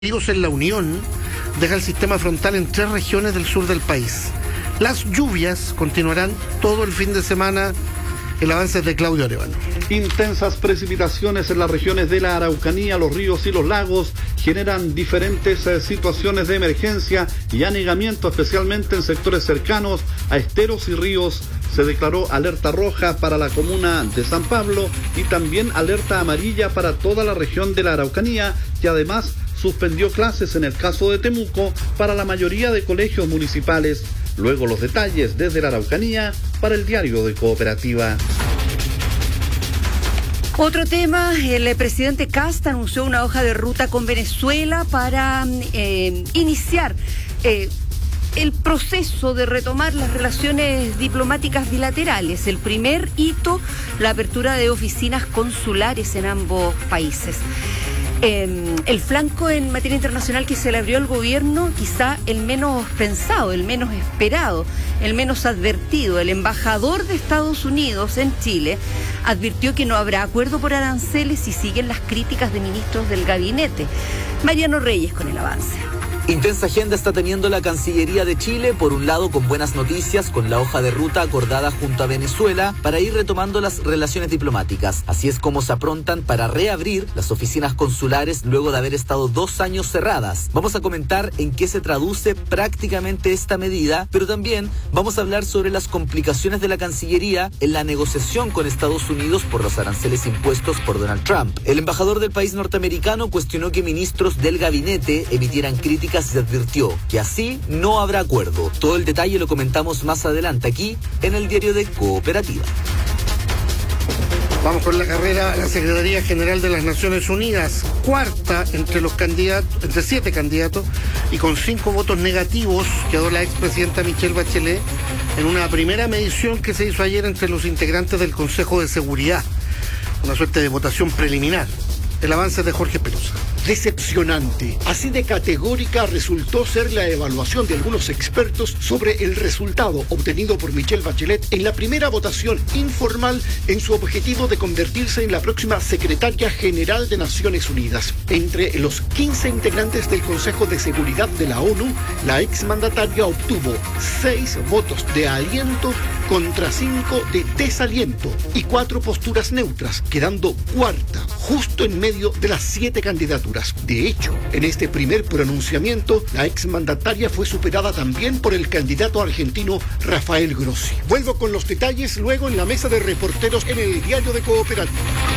ríos en la Unión deja el sistema frontal en 3 regiones del sur del país. Las lluvias continuarán todo el fin de semana. El avance es de Claudio Arevalo. Intensas precipitaciones en las regiones de la Araucanía, los ríos y los lagos generan diferentes situaciones de emergencia y anegamiento, especialmente en sectores cercanos a esteros y ríos. Se declaró alerta roja para la comuna de San Pablo y también alerta amarilla para toda la región de la Araucanía, y además suspendió clases en el caso de Temuco para la mayoría de colegios municipales. Luego los detalles desde la Araucanía para el diario de Cooperativa. Otro tema, el presidente Kast anunció una hoja de ruta con Venezuela para iniciar el proceso de retomar las relaciones diplomáticas bilaterales. El primer hito, la apertura de oficinas consulares en ambos países. El flanco en materia internacional que se le abrió al gobierno, quizá el menos pensado, el menos esperado, el menos advertido. El embajador de Estados Unidos en Chile advirtió que no habrá acuerdo por aranceles si siguen las críticas de ministros del gabinete. Mariano Reyes con el avance. Intensa agenda está teniendo la Cancillería de Chile, por un lado con buenas noticias, con la hoja de ruta acordada junto a Venezuela para ir retomando las relaciones diplomáticas. Así es como se aprontan para reabrir las oficinas consulares luego de haber estado 2 años cerradas. Vamos a comentar en qué se traduce prácticamente esta medida, pero también vamos a hablar sobre las complicaciones de la Cancillería en la negociación con Estados Unidos por los aranceles impuestos por Donald Trump. El embajador del país norteamericano cuestionó que ministros del gabinete emitieran críticas y advirtió que así no habrá acuerdo. Todo el detalle lo comentamos más adelante aquí en el diario de Cooperativa. Vamos con la carrera a la Secretaría General de las Naciones Unidas, cuarta entre 7 candidatos, y con 5 votos negativos quedó la expresidenta Michelle Bachelet en una primera medición que se hizo ayer entre los integrantes del Consejo de Seguridad, una suerte de votación preliminar. El avance de Jorge Pelusa. Decepcionante. Así de categórica resultó ser la evaluación de algunos expertos sobre el resultado obtenido por Michelle Bachelet en la primera votación informal en su objetivo de convertirse en la próxima secretaria general de Naciones Unidas. Entre los 15 integrantes del Consejo de Seguridad de la ONU, la exmandataria obtuvo 6 votos de aliento contra 5 de desaliento y 4 posturas neutras, quedando cuarta, justo en medio de las 7 candidaturas. De hecho, en este primer pronunciamiento, la exmandataria fue superada también por el candidato argentino Rafael Grossi. Vuelvo con los detalles luego en la mesa de reporteros en el diario de Cooperativa.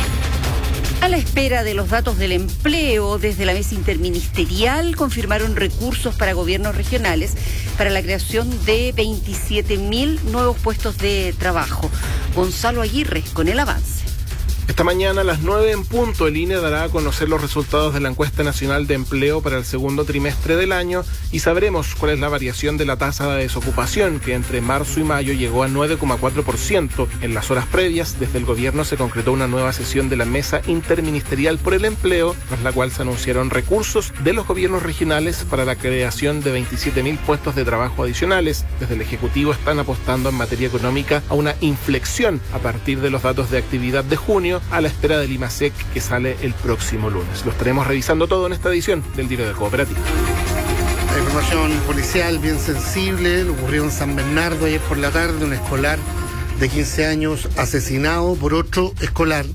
A la espera de los datos del empleo, desde la mesa interministerial confirmaron recursos para gobiernos regionales para la creación de 27.000 nuevos puestos de trabajo. Gonzalo Aguirre con el avance. Esta mañana a las 9 en punto, el INE dará a conocer los resultados de la encuesta nacional de empleo para el segundo trimestre del año y sabremos cuál es la variación de la tasa de desocupación, que entre marzo y mayo llegó a 9,4%. En las horas previas, desde el gobierno se concretó una nueva sesión de la Mesa Interministerial por el Empleo, tras la cual se anunciaron recursos de los gobiernos regionales para la creación de 27.000 puestos de trabajo adicionales. Desde el Ejecutivo están apostando en materia económica a una inflexión a partir de los datos de actividad de junio, a la espera del IMASEC que sale el próximo lunes. Lo estaremos revisando todo en esta edición del Diario de Cooperativa. La información policial bien sensible, lo ocurrió en San Bernardo ayer por la tarde, un escolar de 15 años asesinado por otro escolar,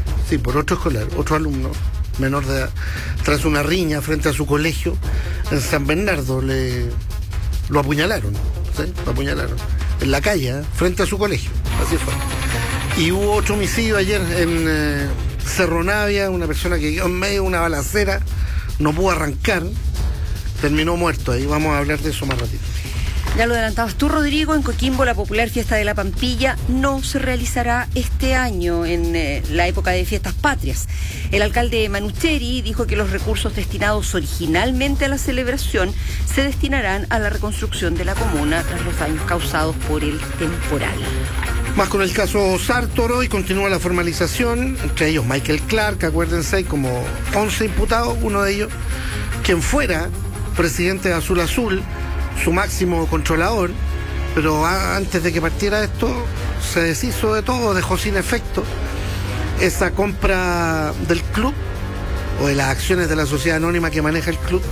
otro alumno menor de edad, tras una riña frente a su colegio en San Bernardo. Lo apuñalaron, ¿sí? Lo apuñalaron en la calle, frente a su colegio, así fue. Y hubo otro homicidio ayer en Cerro Navia, una persona que quedó en medio de una balacera, no pudo arrancar, terminó muerto. Ahí vamos a hablar de eso más ratito. Ya lo adelantabas tú, Rodrigo. En Coquimbo, la popular fiesta de la Pampilla no se realizará este año en la época de fiestas patrias. El alcalde Manucheri dijo que los recursos destinados originalmente a la celebración se destinarán a la reconstrucción de la comuna tras los daños causados por el temporal. Más con el caso Sártoro, y continúa la formalización, entre ellos Michael Clark, acuérdense, hay como 11 imputados, uno de ellos, quien fuera presidente de Azul Azul, su máximo controlador, pero antes de que partiera esto, se deshizo de todo, dejó sin efecto esa compra del club o de las acciones de la sociedad anónima que maneja el club.